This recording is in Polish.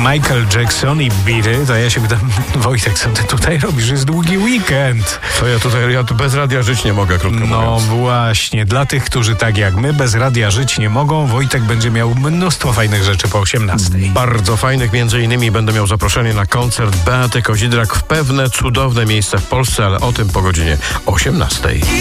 Michael Jackson i Biry, to ja się pytam, Wojtek, co ty tutaj robisz? Jest długi weekend. To ja tu bez radia żyć nie mogę, krótko No mówiąc. właśnie, dla tych, którzy tak jak my bez radia żyć nie mogą, Wojtek będzie miał mnóstwo fajnych rzeczy po 18:00. Bardzo fajnych, między innymi będę miał zaproszenie na koncert Beaty Kozidrak w pewne cudowne miejsce w Polsce, ale o tym po godzinie 18:00.